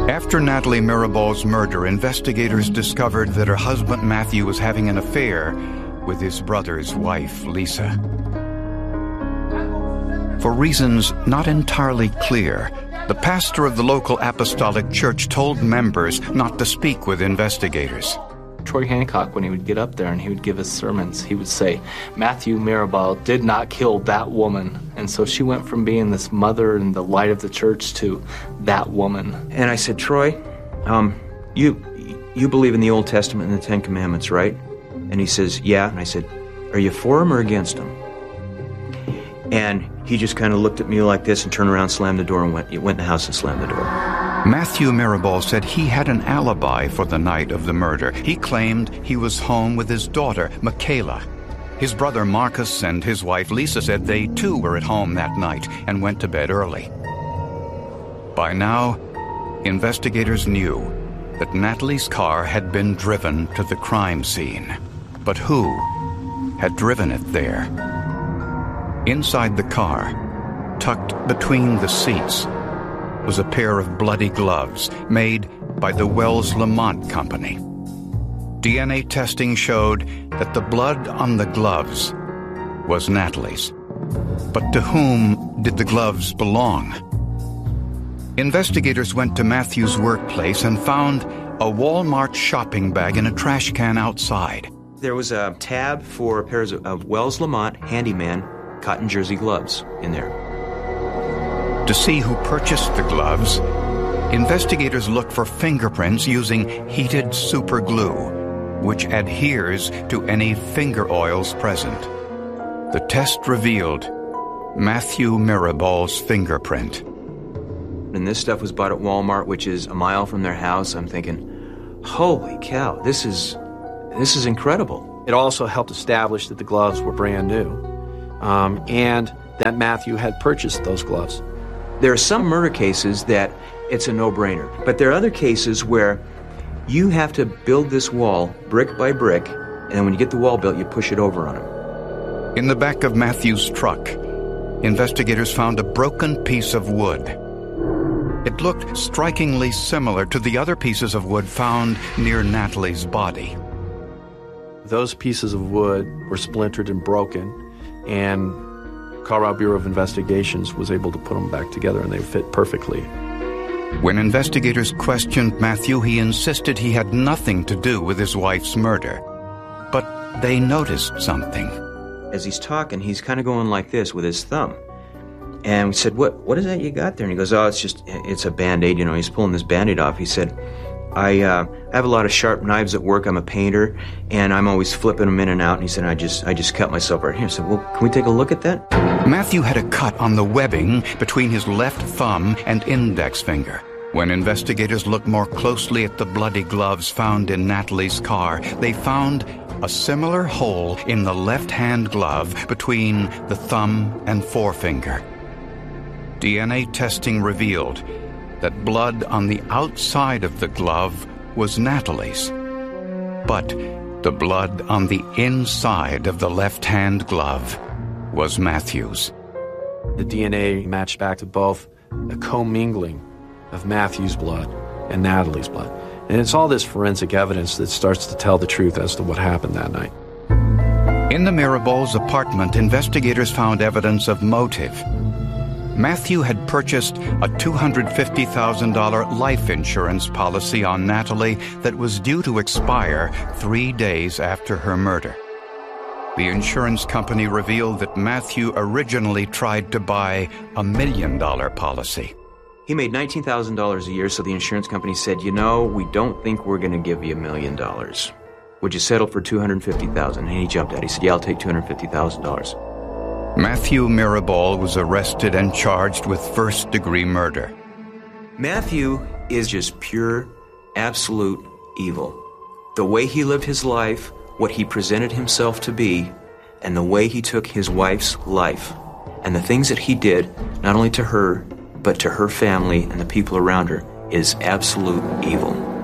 After Natalie Mirabal's murder, investigators discovered that her husband Matthew was having an affair with his brother's wife, Lisa. For reasons not entirely clear, the pastor of the local apostolic church told members not to speak with investigators. Troy Hancock, when he would get up there and he would give his sermons, he would say, Matthew Mirabal did not kill that woman. And so she went from being this mother and the light of the church to that woman. And I said, Troy, you believe in the Old Testament and the Ten Commandments, right? And he says, yeah. And I said, are you for them or against them? And he just kind of looked at me like this and turned around, slammed the door, and went in the house and slammed the door. Matthew Mirabal said he had an alibi for the night of the murder. He claimed he was home with his daughter, Michaela. His brother Marcus and his wife Lisa said they too were at home that night and went to bed early. By now, investigators knew that Natalie's car had been driven to the crime scene. But who had driven it there? Inside the car, tucked between the seats, was a pair of bloody gloves made by the Wells Lamont Company. DNA testing showed that the blood on the gloves was Natalie's. But to whom did the gloves belong? Investigators went to Matthew's workplace and found a Walmart shopping bag in a trash can outside. There was a tab for a pair of Wells Lamont Handyman cotton jersey gloves in there. To see who purchased the gloves, investigators looked for fingerprints using heated super glue, which adheres to any finger oils present. The test revealed Matthew Mirabal's fingerprint. And this stuff was bought at Walmart, which is a mile from their house. I'm thinking, holy cow, this is incredible. It also helped establish that the gloves were brand new, and that Matthew had purchased those gloves. There are some murder cases that it's a no-brainer, but there are other cases where you have to build this wall brick by brick, and when you get the wall built, you push it over on him. In the back of Matthew's truck, investigators found a broken piece of wood. It looked strikingly similar to the other pieces of wood found near Natalie's body. Those pieces of wood were splintered and broken, and Colorado Bureau of Investigations was able to put them back together, and they fit perfectly. When investigators questioned Matthew, he insisted he had nothing to do with his wife's murder. But they noticed something. As he's talking, he's kind of going like this with his thumb. And we said, what is that you got there? And he goes, oh, it's a Band-Aid. You know, he's pulling this Band-Aid off. He said, I have a lot of sharp knives at work. I'm a painter, and I'm always flipping them in and out. And he said, I just cut myself right here. I said, well, can we take a look at that? Matthew had a cut on the webbing between his left thumb and index finger. When investigators looked more closely at the bloody gloves found in Natalie's car, they found a similar hole in the left-hand glove between the thumb and forefinger. DNA testing revealed that blood on the outside of the glove was Natalie's, but the blood on the inside of the left-hand glove was Matthew's. The DNA matched back to both a commingling of Matthew's blood and Natalie's blood. And it's all this forensic evidence that starts to tell the truth as to what happened that night. In the Mirabals' apartment, investigators found evidence of motive. Matthew had purchased a $250,000 life insurance policy on Natalie that was due to expire 3 days after her murder. The insurance company revealed that Matthew originally tried to buy a $1 million policy. He made $19,000 a year, so the insurance company said, you know, we don't think we're going to give you $1 million. Would you settle for $250,000? And he jumped at it. He said, yeah, I'll take $250,000. Matthew Mirabal was arrested and charged with first-degree murder. Matthew is just pure, absolute evil. The way he lived his life, what he presented himself to be, and the way he took his wife's life, and the things that he did, not only to her, but to her family and the people around her, is absolute evil.